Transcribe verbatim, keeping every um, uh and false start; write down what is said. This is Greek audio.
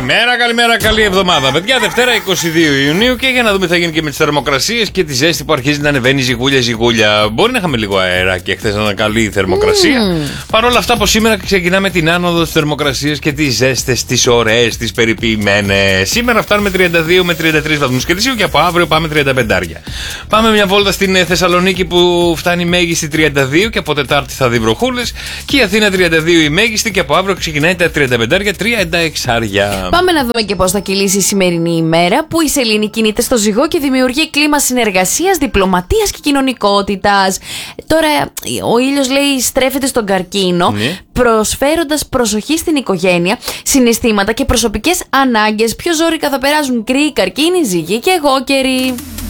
Καλημέρα, καλημέρα, καλή εβδομάδα. Παιδιά, Δευτέρα είκοσι δύο Ιουνίου και για να δούμε τι θα γίνει και με τις θερμοκρασίες και τη ζέστη που αρχίζει να ανεβαίνει ζυγούλια ζυγούλια. Μπορεί να είχαμε λίγο αέρα και χθες να ήταν καλή η θερμοκρασία. Mm. Παρ' όλα αυτά, από σήμερα ξεκινάμε την άνοδο της θερμοκρασίας και τις ζέστες, τις ωραίες, τις περιποιημένες. Σήμερα φτάνουμε τριάντα δύο με τριάντα τρεις βαθμούς Κελσίου και από αύριο πάμε τριάντα πέντε. Πάμε μια βόλτα στην Θεσσαλονίκη που φτάνει μέγιστη τριάντα δύο και από Τετάρτη θα δει βροχούλες. Και η Αθήνα τριάντα δύο η μέγιστη και από αύριο ξεκινάει τα τριάντα πέντε τριάντα έξι. Πάμε να δούμε και πώς θα κυλήσει η σημερινή ημέρα, που η σελήνη κινείται στο ζυγό και δημιουργεί κλίμα συνεργασίας, διπλωματίας και κοινωνικότητας. Τώρα ο ήλιος, λέει, στρέφεται στον καρκίνο, ναι, προσφέροντας προσοχή στην οικογένεια, συναισθήματα και προσωπικές ανάγκες. Πιο ζόρικα θα περάσουν κρύοι, καρκίνοι, ζυγοί και εγώκεροι.